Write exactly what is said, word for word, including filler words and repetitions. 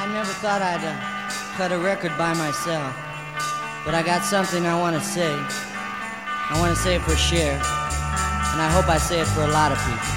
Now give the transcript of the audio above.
never thought I'd uh, cut a record by myself, but I got something I want to say. I want to say it for Cher, and I hope I say it for a lot of people.